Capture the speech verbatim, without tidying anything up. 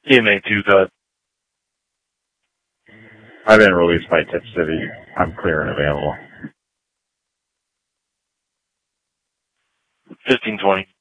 E M A two cut. I've been released by Tip City. I'm clear and available. fifteen twenty.